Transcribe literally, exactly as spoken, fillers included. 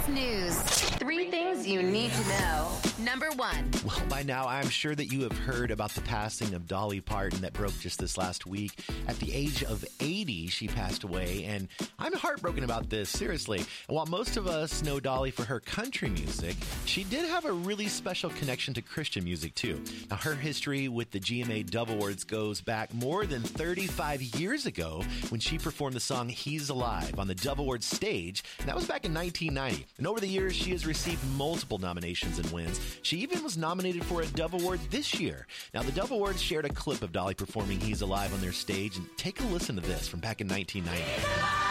Kids News. Three things you need to know. Number one. Well, by now, I'm sure that you have heard about the passing of Dolly Parton that broke just this last week. At the age of eighty, she passed away, and I'm heartbroken about this, seriously. And while most of us know Dolly for her country music, she did have a really special connection to Christian music, too. Now, her history with the G M A Dove Awards goes back more than thirty-five years ago when she performed the song He's Alive on the Dove Awards stage, and that was back in nineteen ninety. And over the years, she has received multiple nominations and wins. She even was nominated for a Dove Award this year. Now, the Dove Awards shared a clip of Dolly performing He's Alive on their stage, and take a listen to this from back in nineteen ninety.